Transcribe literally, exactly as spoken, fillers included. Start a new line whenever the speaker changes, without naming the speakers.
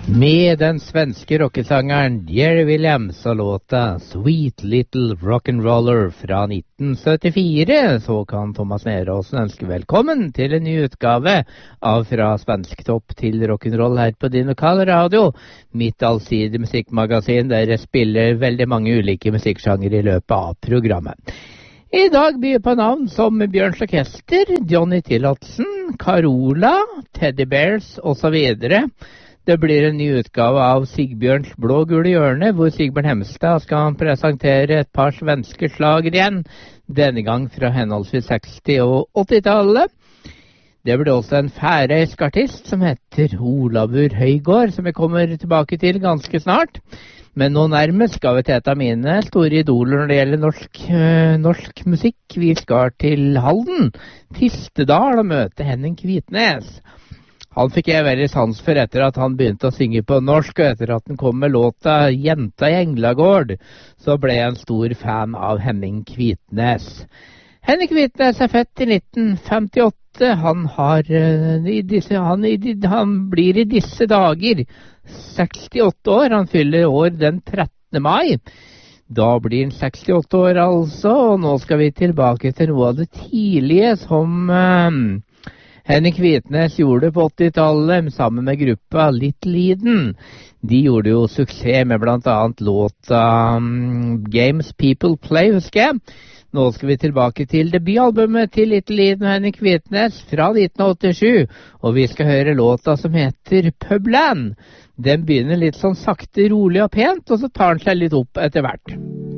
Med den svenske rockesangeren Jerry Williams og låta Sweet Little Rock'n'Roller fra nitten syttifire, så kan Thomas Neråsen ønske velkommen til en ny utgave av Fra Svensktopp til Rock'n'Roll her på din lokale radio. Mitt allsidige musikkmagasin der jeg spiller veldig mange ulike musikksjanger i løpet av programmet. I dag byr på navn som Bjørns Orkester, Johnny Tillotsen, Carola, Teddy Bears og så videre. Det blir en ny utgave av Sigbjørns blå-gule hjørne, hvor Sigbjørn Hemstad skal presentere et par svenske slager igjen, denne gang fra henholdsvis seksti- og åttitallet. Det blir også en færøysk artist som heter Olavur Høygård, som vi kommer tilbake til ganske snart. Men nå nærmest skal vi til et av mine store idoler når det gjelder norsk, øh, norsk musikk. Vi skal til Halden, Tistedal, og møte Henning Kvitnes. Han fikk jeg veldig sans for etter at han begynte å synge på norsk, og etter at han kom med låta Jenta i Englagård, så ble jeg en stor fan av Henning Kvitnes. Henning Kvitnes er født i nitten femtiåtte. Han, har, i disse, han, i, han blir i disse dager sekstiåtte år. Han fyller år den trettende mai. Da blir han sekstiåtte år altså, og nå skal vi tilbake til noe av det tidlige som Uh, Henning Kvitnes gjorde på åttitallet sammen med gruppa Little Eden. De gjorde jo suksess med blant annet låta um, Games People Play, husker jeg. Nå skal vi tilbake til debutalbumet til Little Eden og Henning Kvitnes fra nitten åttisju, og vi skal høre låta som heter Publand. Den begynner litt sånn sakte, rolig og pent, og så tar den seg litt opp etter hvert.